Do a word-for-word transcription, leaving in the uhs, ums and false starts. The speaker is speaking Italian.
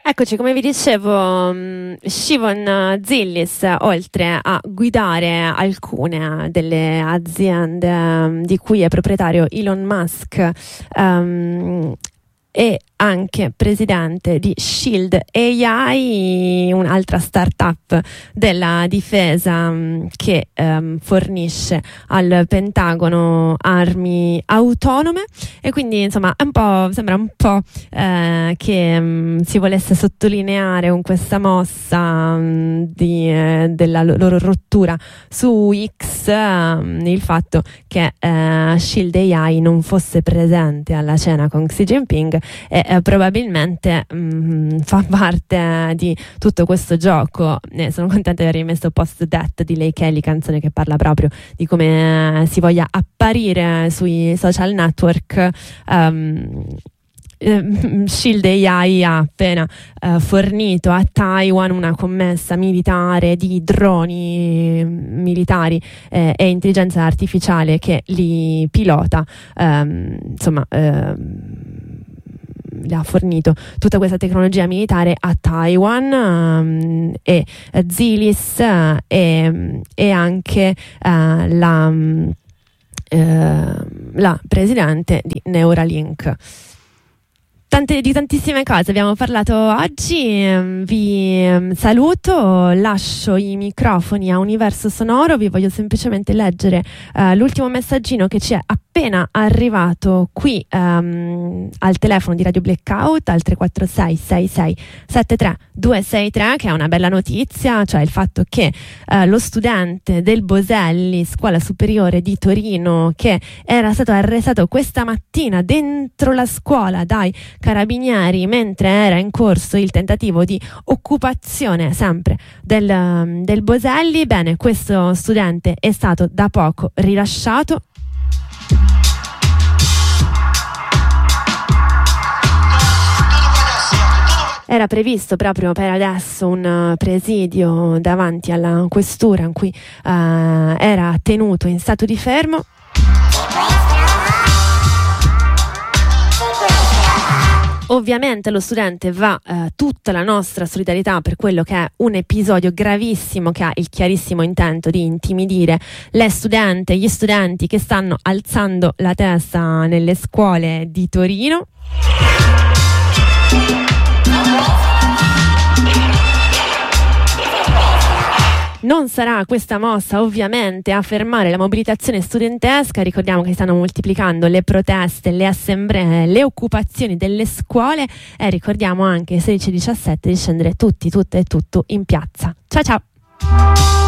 Eccoci, come vi dicevo, um, Shimon Zillis, oltre a guidare alcune delle aziende um, di cui è proprietario Elon Musk, um, è anche presidente di Shield A I, un'altra startup della difesa um, che um, fornisce al Pentagono armi autonome, e quindi insomma è un po', sembra un po' eh, che um, si volesse sottolineare con questa mossa um, di, eh, della loro rottura su X um, il fatto che eh, Shield A I non fosse presente alla cena con Xi Jinping, e Eh, probabilmente mh, fa parte di tutto questo gioco. Eh, sono contenta di aver rimesso Post Death di Lei Kelly, canzone che parla proprio di come eh, si voglia apparire sui social network. Um, eh, Shield A I ha appena eh, fornito a Taiwan una commessa militare di droni militari eh, e intelligenza artificiale che li pilota. Um, insomma ehm, le ha fornito tutta questa tecnologia militare a Taiwan, um, e uh, Zillis uh, e, e anche uh, la, um, uh, la presidente di Neuralink. Tante, di tantissime cose abbiamo parlato oggi. Vi saluto, lascio i microfoni a Universo Sonoro. Vi voglio semplicemente leggere uh, l'ultimo messaggino che ci è appena arrivato qui um, al telefono di Radio Blackout al tre quattro sei sei sei sette tre due sei tre, che è una bella notizia, cioè il fatto che uh, lo studente del Boselli, scuola superiore di Torino, che era stato arrestato questa mattina dentro la scuola dai carabinieri mentre era in corso il tentativo di occupazione sempre del, del Boselli, bene, questo studente è stato da poco rilasciato. Era previsto proprio per adesso un presidio davanti alla questura in cui uh, era tenuto in stato di fermo. Ovviamente allo studente va eh, tutta la nostra solidarietà per quello che è un episodio gravissimo che ha il chiarissimo intento di intimidire le studente, gli studenti che stanno alzando la testa nelle scuole di Torino. Non sarà questa mossa ovviamente a fermare la mobilitazione studentesca. Ricordiamo che si stanno moltiplicando le proteste, le assemblee, le occupazioni delle scuole, e ricordiamo anche sedici e diciassette di scendere tutti, tutte e tutto in piazza. Ciao ciao!